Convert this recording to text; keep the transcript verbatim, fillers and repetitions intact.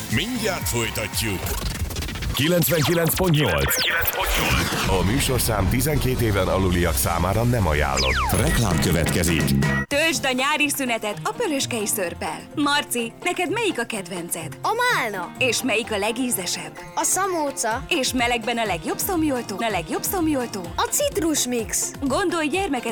Mindjárt folytatjuk. kilencvenkilenc pont nyolc. A műsorszám tizenkét éven aluliak számára nem ajánlott. Reklám következik. Töltsd a nyári szünetet a Pöröskei Szörppel. Marci, neked melyik a kedvenced? A málna. És melyik a legízesebb? A szamóca. És melegben a legjobb szomjoltó? A legjobb szomjoltó? A citrusmix. Gondolj gyermekedet